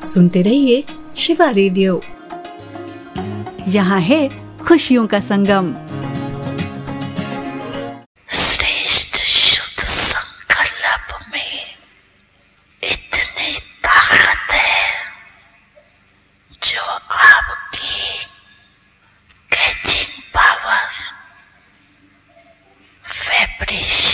सुनते रहिए शिवा रेडियो। यहाँ है खुशियों का संगम। श्रेष्ठ शुद्ध संकल्प में इतनी ताकत है जो आपकी कैचिंग पावर, फैब्रिश